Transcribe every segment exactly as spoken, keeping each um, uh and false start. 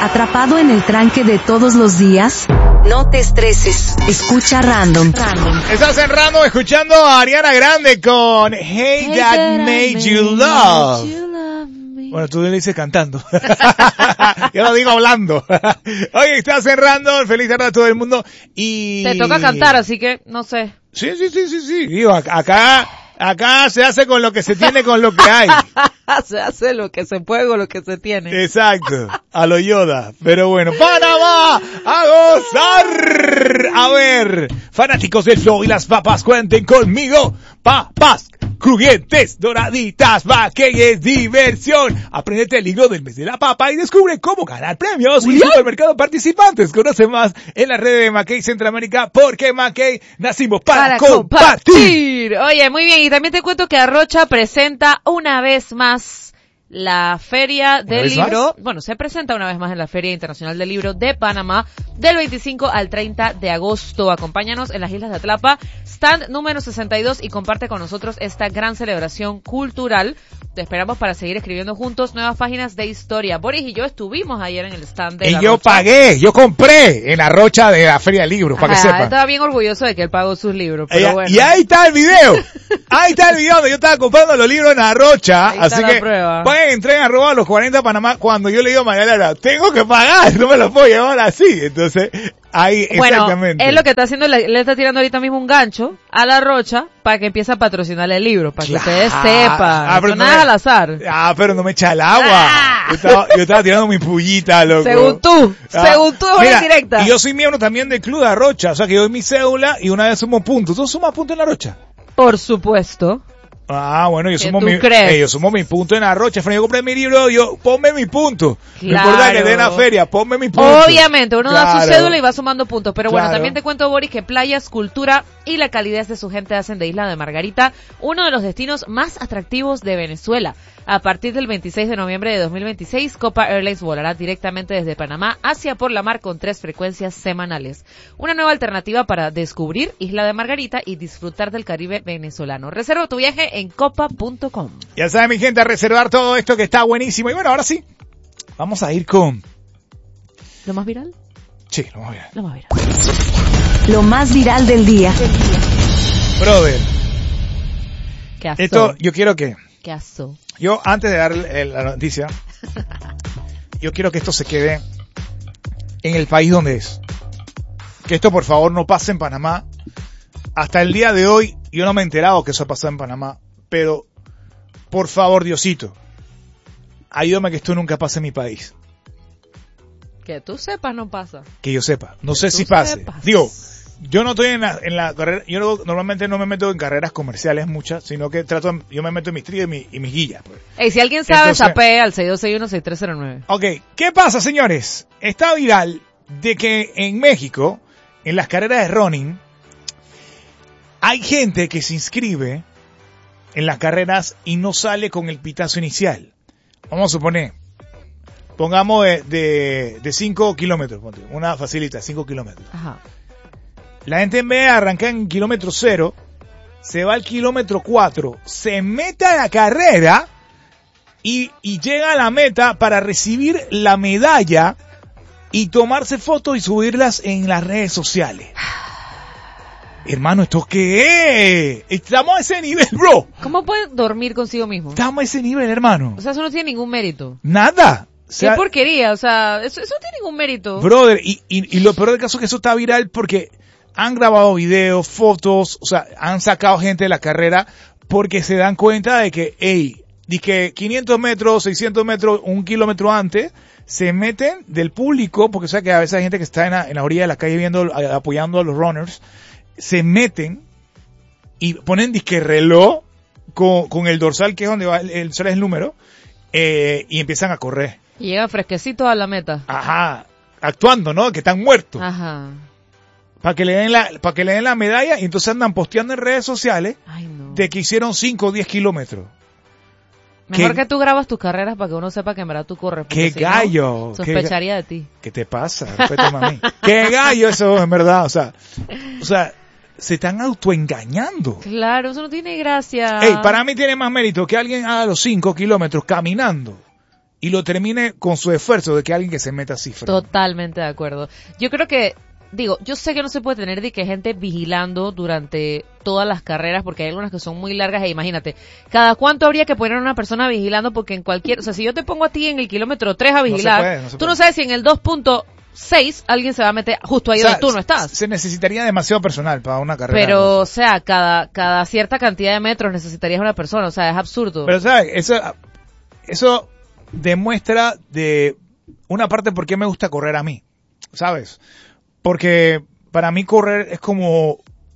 ¿Atrapado en el tranque de todos los días? No te estreses. Escucha Random. Random. Estás en Random escuchando a Ariana Grande con Hey, hey That, that Made, made You Love. You love bueno, tú le dices cantando. Yo lo digo hablando. Oye, estás en Random. Feliz tarde a todo el mundo. Y te toca cantar, así que no sé. Sí, sí, sí, sí, sí. Digo, acá... Acá se hace con lo que se tiene, con lo que hay. Se hace lo que se puede con lo que se tiene. Exacto, a lo Yoda. Pero bueno, Panamá, a gozar. A ver, fanáticos del flow y las papas, cuenten conmigo. Papas crujientes, doraditas, Mackey es diversión. Aprendete el libro del mes de la papa y descubre cómo ganar premios. Y supermercado participantes. Conoce más en la red de Mackey Centroamérica, porque Mackey nacimos para, para compartir. compartir. Oye, muy bien. Y también te cuento que Arrocha presenta una vez más la Feria del Libro. Más? Bueno, se presenta una vez más en la Feria Internacional del Libro de Panamá del veinticinco al treinta de agosto. Acompáñanos en las Islas de Atlapa, stand número sesenta y dos, y comparte con nosotros esta gran celebración cultural. Te esperamos para seguir escribiendo juntos nuevas páginas de historia. Boris y yo estuvimos ayer en el stand de y la yo Rocha. pagué, yo compré en la Rocha de la Feria del Libro, para Ajá, que sepan. Estaba bien orgulloso de que él pagó sus libros, pero y, bueno. Y ahí está el video. Ahí está el video donde yo estaba comprando los libros en la Rocha. Ahí así que prueba. pueden entrar en arroba los cuarenta Panamá. Cuando yo le digo a Mariela, tengo que pagar, no me lo puedo llevar así. Entonces, ahí bueno, exactamente. Él lo que está haciendo, le, le está tirando ahorita mismo un gancho a la Rocha para que empiece a patrocinarle el libro, para claro. que ustedes sepan. Ah, no nada me, al azar. Ah, pero no me echa el agua. Ah. Yo, estaba, yo estaba tirando mi pullita, loco. Según tú, ah. según tú, Mira, directa. Y yo soy miembro también del Club de la Rocha, o sea que yo doy mi cédula y una vez sumo puntos. ¿Tú sumas puntos en la Rocha? Por supuesto. Ah, bueno, yo sumo mi, eh, yo sumo mi punto en la Rocha. Yo compré mi libro, yo, ponme mi punto. Claro. No importa que dé la feria, ponme mi punto. Obviamente, uno claro. da su cédula y va sumando puntos. Pero claro. bueno, también te cuento, Boris, que playas, cultura y la calidez de su gente hacen de Isla de Margarita uno de los destinos más atractivos de Venezuela. A partir del veintiséis de noviembre de dos mil veintiséis, Copa Airlines volará directamente desde Panamá hacia por la mar con tres frecuencias semanales. Una nueva alternativa para descubrir Isla de Margarita y disfrutar del Caribe venezolano. Reserva tu viaje en copa punto com. Ya saben, mi gente, a reservar todo esto que está buenísimo. Y bueno, ahora sí, vamos a ir con... ¿Lo más viral? Sí, lo más viral. Lo más viral. Lo más viral del día. Brother. ¿Qué asó? Esto, yo quiero que... ¿Qué asó? Yo, antes de dar la noticia, yo quiero que esto se quede en el país donde es. Que esto, por favor, no pase en Panamá. Hasta el día de hoy, yo no me he enterado que eso ha pasado en Panamá. Pero, por favor, Diosito, ayúdame a que esto nunca pase en mi país. Que tú sepas, no pasa. Que yo sepa. No que sé si pase. Sepas. Digo, yo no estoy en la, en la carrera, yo no, normalmente no me meto en carreras comerciales muchas, sino que trato, yo me meto en mis tríos y, mi, y mis guillas. Pues. Hey, si alguien sabe, sapee al seis dos seis uno seis tres cero nueve. Ok, ¿qué pasa, señores? Está viral de que en México, en las carreras de running, hay gente que se inscribe en las carreras y no sale con el pitazo inicial. Vamos a suponer, pongamos de, de, de cinco kilómetros, una facilita, cinco kilómetros. Ajá. La gente en vez de arrancar en kilómetro cero, se va al kilómetro cuatro, se mete a la carrera y, y llega a la meta para recibir la medalla y tomarse fotos y subirlas en las redes sociales. Hermano, ¿esto qué es? Estamos a ese nivel, bro. ¿Cómo puede dormir consigo mismo? Estamos a ese nivel, hermano. O sea, eso no tiene ningún mérito. Nada. O sea, qué porquería, o sea, eso, eso no tiene ningún mérito. Brother, y, y, y lo peor del caso es que eso está viral porque han grabado videos, fotos, o sea, han sacado gente de la carrera porque se dan cuenta de que, hey, de que quinientos metros, seiscientos metros, un kilómetro antes, se meten del público, porque o sea que a veces hay gente que está en la, en la orilla de la calle viendo, apoyando a los runners, se meten y ponen disque reloj con, con el dorsal, que es donde va el, el dorsal es el número, eh, y empiezan a correr. Y llegan fresquecitos a la meta. Ajá, actuando, ¿no? Que están muertos. Ajá. Para que le den la, para que le den la medalla, y entonces andan posteando en redes sociales. Ay, no. De que hicieron cinco o diez kilómetros. Mejor ¿Qué? que tú grabas tus carreras para que uno sepa que en verdad tú corres. ¡Qué si gallo! No, sospecharía ¿Qué, de ti. ¿Qué te pasa? Respétame a mí. ¡Qué gallo eso, en verdad! O sea, o sea, se están autoengañando. Claro, eso no tiene gracia. Ey, para mí tiene más mérito que alguien haga los cinco kilómetros caminando y lo termine con su esfuerzo de que alguien que se meta así. Fernando. Totalmente de acuerdo. Yo creo que, digo, yo sé que no se puede tener de que gente vigilando durante todas las carreras, porque hay algunas que son muy largas, e imagínate, ¿cada cuánto habría que poner a una persona vigilando? Porque en cualquier, o sea, si yo te pongo a ti en el kilómetro tres a vigilar, no se puede, no se tú puede. no sabes si en el dos punto seis alguien se va a meter justo ahí O sea, donde tú no estás. Se necesitaría demasiado personal para una carrera. Pero, o sea, cada, cada cierta cantidad de metros necesitarías una persona, o sea, es absurdo. Pero, ¿sabes? Eso, eso demuestra de una parte por qué me gusta correr a mí, ¿sabes? Porque para mí correr es como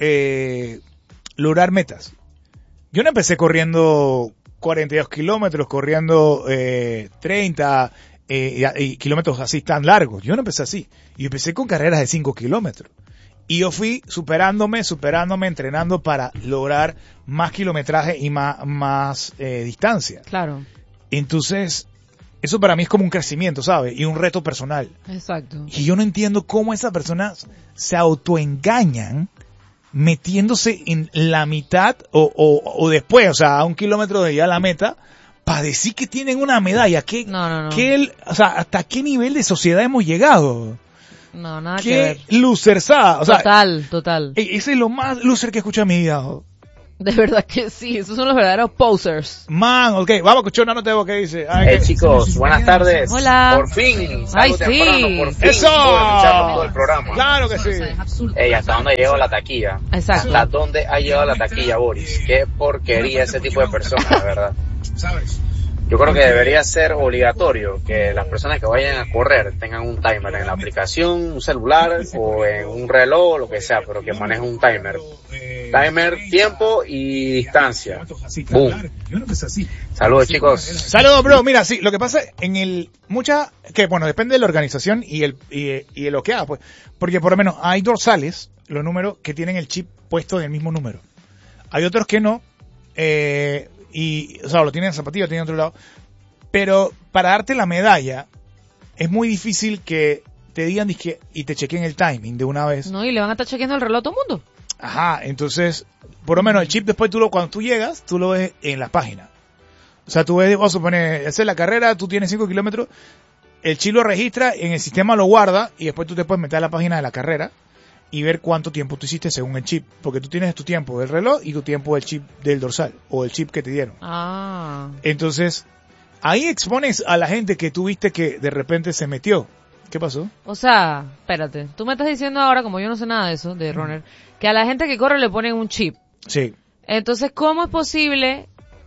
eh, lograr metas. Yo no empecé corriendo cuarenta y dos kilómetros, corriendo eh, treinta eh, y, y kilómetros así tan largos. Yo no empecé así. Yo empecé con carreras de cinco kilómetros. Y yo fui superándome, superándome, entrenando para lograr más kilometraje y más, más eh, distancia. Claro. Entonces, eso para mí es como un crecimiento, ¿sabes? Y un reto personal. Exacto. Y yo no entiendo cómo esas personas se autoengañan metiéndose en la mitad o, o, o después, o sea, a un kilómetro de ya la meta, para decir que tienen una medalla. ¿Qué, No, no, no. qué el- o sea, ¿hasta qué nivel de sociedad hemos llegado? No, nada que ¿Qué ver. loserzada? O sea, Total, total. e- ese es lo más loser que he escuchado en mi vida. ¿no? De verdad que sí, esos son los verdaderos posers. Man, ok, vamos a escuchar una nota de voz que dice. Ay, Hey que- chicos, buenas tardes. Hola. Por fin, Ay, salgo sí. temprano, por fin ¡Eso! puedo escuchar todo el programa. Claro que sí. Ey, ¿hasta dónde ha llegado la taquilla? Exacto. ¿Hasta dónde ha llegado la taquilla, Boris? Qué porquería ese tipo de personas, de verdad. Yo creo que debería ser obligatorio que las personas que vayan a correr tengan un timer en la aplicación, un celular o en un reloj, lo que sea, pero que manejen un timer. Timer, tiempo y distancia. Boom. Saludos, chicos. Saludos, bro. Mira, sí, lo que pasa en el, mucha, que bueno, depende de la organización y el, y, y de lo que haga, pues. Porque por lo menos hay dorsales, los números, que tienen el chip puesto en el mismo número. Hay otros que no, eh, y, o sea, lo tienen en zapatilla, lo tienen en otro lado. Pero para darte la medalla, es muy difícil que te digan dizque, y te chequen el timing de una vez. No, y le van a estar chequeando el reloj a todo el mundo. Ajá, entonces, por lo menos el chip después tú lo, cuando tú llegas, tú lo ves en la página. O sea, tú ves, vamos a suponer, hacer la carrera, tú tienes cinco kilómetros, el chip lo registra, en el sistema lo guarda, y después tú te puedes meter a la página de la carrera y ver cuánto tiempo tú hiciste según el chip. Porque tú tienes tu tiempo del reloj y tu tiempo del chip del dorsal, o el chip que te dieron. Ah. Entonces, ahí expones a la gente que tú viste que de repente se metió. ¿Qué pasó? O sea, espérate, tú me estás diciendo ahora, como yo no sé nada de eso, de runner, que a la gente que corre le ponen un chip. Sí. Entonces, ¿cómo es posible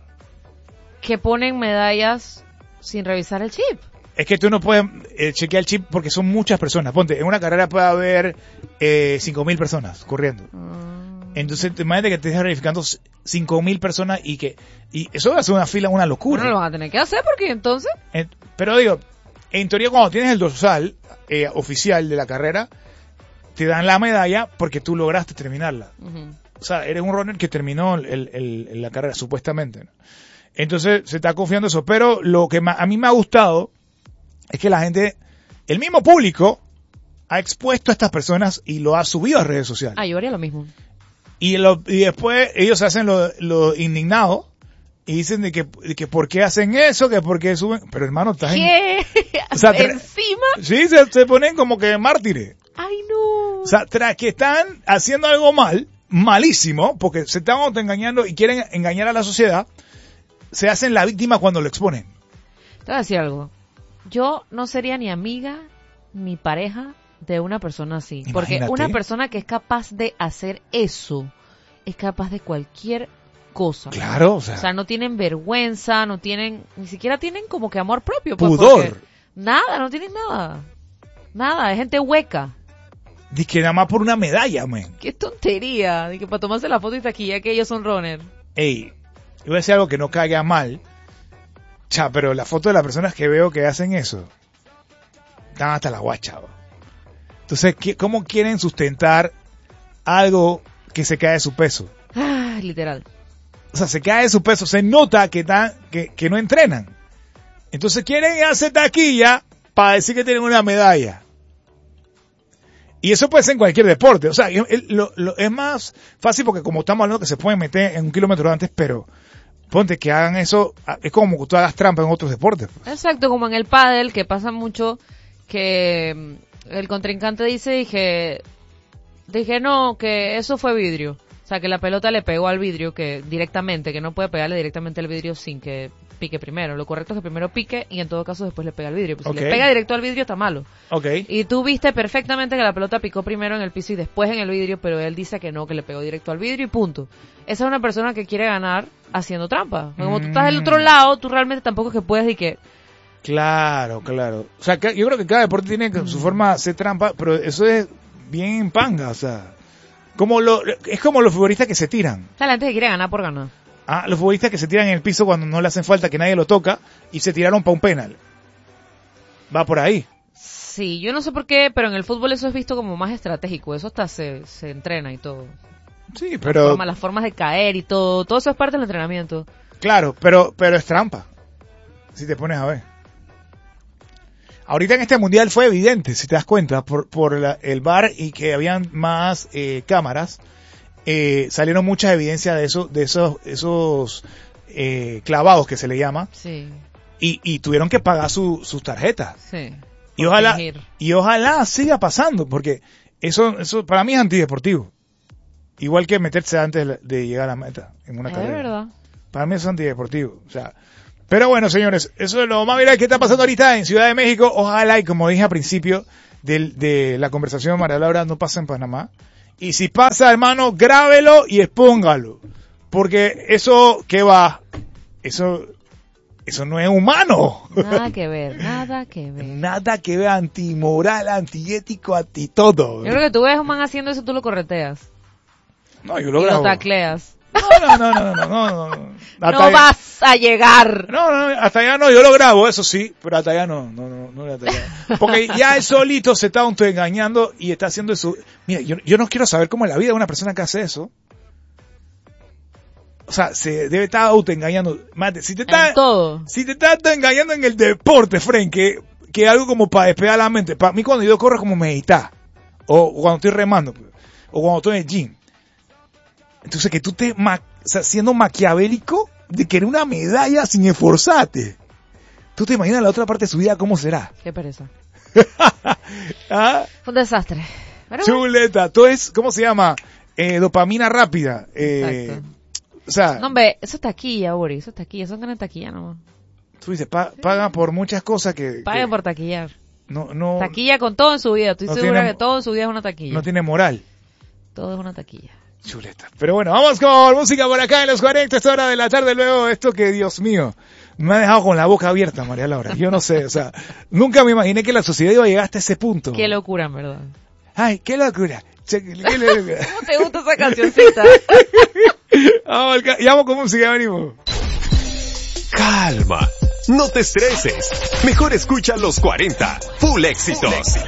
que ponen medallas sin revisar el chip? Es que tú no puedes eh, chequear el chip porque son muchas personas. Ponte, en una carrera puede haber eh, cinco mil personas corriendo. Ah. Entonces, te imagínate que te estés verificando cinco mil personas y que... Y eso va a ser una fila, una locura. Bueno, lo van a tener que hacer porque entonces... Eh, pero digo, en teoría cuando tienes el dorsal eh, oficial de la carrera, te dan la medalla porque tú lograste terminarla. Ujú. O sea, eres un runner que terminó el, el, el- la carrera, supuestamente, ¿no? Entonces, se está confiando eso. Pero lo que ma- a mí me ha gustado es que la gente, el mismo público, ha expuesto a estas personas y lo ha subido a redes sociales. Ah, yo haría lo mismo. Y, lo, y después ellos se hacen lo, lo indignados y dicen de que, de que por qué hacen eso, que por qué suben. Pero hermano, estás en... ¿Qué? O sea, tra- ¿Encima? Sí, se, se ponen como que mártires. Ay, no. O sea, tras que están haciendo algo mal, malísimo, porque se están autoengañando y quieren engañar a la sociedad, se hacen la víctima cuando lo exponen. Te voy a decir algo. Yo no sería ni amiga ni pareja de una persona así. Porque Imagínate. una persona que es capaz de hacer eso es capaz de cualquier cosa. Claro, o sea, O sea, no tienen vergüenza, no tienen, ni siquiera tienen como que amor propio. Pues, pudor. porque Nada, no tienen nada. Nada, es gente hueca. Dice que nada más por una medalla, man. Qué tontería. De que para tomarse la foto y taquilla que ellos son runner. Ey, yo voy a decir algo que no caiga mal. Cha, pero la foto de las personas que veo que hacen eso, están hasta la guacha. ¿va? Entonces, ¿qué- ¿cómo quieren sustentar algo que se cae de su peso? Ah, literal. O sea, se cae de su peso, se nota que, están, que, que no entrenan. Entonces quieren hacer taquilla para decir que tienen una medalla. Y eso puede ser en cualquier deporte. O sea, el- el- lo- lo- es más fácil porque como estamos hablando que se pueden meter en un kilómetro antes, pero ponte que hagan eso, es como que tú hagas trampa en otros deportes. Pues. Exacto, como en el pádel, que pasa mucho que el contrincante dice, dije, dije no, que eso fue vidrio. O sea, que la pelota le pegó al vidrio que directamente, que no puede pegarle directamente al vidrio sin que pique primero. Lo correcto es que primero pique y en todo caso después le pega al vidrio. Pues okay. Si le pega directo al vidrio está malo. Okay. Y tú viste perfectamente que la pelota picó primero en el piso y después en el vidrio, pero él dice que no, que le pegó directo al vidrio y punto. Esa es una persona que quiere ganar haciendo trampa. Como mm. tú estás del otro lado, tú realmente tampoco es que puedes y que... Claro, claro. O sea, yo creo que cada deporte tiene mm. su forma de hacer trampa, pero eso es bien panga, o sea... Como lo, es como los futbolistas que se tiran. O sea, la gente que quiere ganar por ganar. Ah, los futbolistas que se tiran en el piso cuando no le hacen falta, que nadie lo toca, y se tiraron para un penal. Va por ahí. Sí, yo no sé por qué, pero en el fútbol eso es visto como más estratégico. Eso hasta se, se entrena y todo. Sí, pero... La forma, las formas de caer y todo, todo eso es parte del entrenamiento. Claro, pero, pero es trampa. Si te pones a ver. Ahorita en este mundial fue evidente, si te das cuenta, por, por la, el V A R y que habían más eh, cámaras, eh, salieron muchas evidencias de eso, de esos, esos eh, clavados que se le llama, sí. y, y tuvieron que pagar su, sus tarjetas. Sí. Y ojalá, y ojalá siga pasando, porque eso, eso para mí es antideportivo. Igual que meterse antes de, de llegar a la meta en una es carrera. Verdad. Para mí eso es antideportivo, o sea. Pero bueno, señores, eso es lo más viral que está pasando ahorita en Ciudad de México. Ojalá, y como dije al principio de, de la conversación, María Laura, no pasa en Panamá. Y si pasa, hermano, grábelo y expóngalo. Porque eso, ¿qué va? Eso, eso no es humano. Nada que ver, nada que ver. Nada que ver, antimoral, antiético, anti todo. Yo creo que tú ves a un man haciendo eso, tú lo correteas. No, yo lo y grabo. lo tacleas. No, no, no, no, no, no, no. No allá, vas a llegar. No, no, hasta allá no, yo lo grabo, eso sí, pero hasta allá no, no, no, no hasta allá. Porque ya él solito se está autoengañando y está haciendo eso. Mira, yo, yo no quiero saber cómo es la vida de una persona que hace eso. O sea, se debe estar autoengañando. Mate, si te está, en todo. Si te estás autoengañando en el deporte, Fren, que, que algo como para despegar la mente. Para mí cuando yo corro es como meditar. O cuando estoy remando. O cuando estoy en el gym. Entonces, que tú te, ma- o sea, siendo maquiavélico, de querer una medalla sin esforzarte. ¿Tú te imaginas la otra parte de su vida cómo será? Qué pereza. ¿Ah? Fue un desastre. Pero Chuleta. bueno. Todo es, ¿cómo se llama? Eh, dopamina rápida. Eh, Exacto. O sea... No, hombre, eso es taquilla, Uri. Eso es taquilla. Eso es ganar taquilla nomás. Tú dices, pa- pagan por muchas cosas que... Paguen que por taquillar. No, no... Taquilla con todo en su vida. Estoy no segura tiene, que todo en su vida es una taquilla. No tiene moral. Todo es una taquilla. Chuleta. Pero bueno, vamos con música por acá en los cuarenta, esta hora de la tarde. Luego esto que, Dios mío, me ha dejado con la boca abierta, María Laura. Yo no sé, o sea, nunca me imaginé que la sociedad iba a llegar hasta ese punto. Qué locura, en verdad. Ay, qué locura. Qué locura. ¿Cómo te gusta esa cancioncita? Vamos, y vamos con música, venimos. Calma, no te estreses. Mejor escucha los cuarenta. Full éxitos.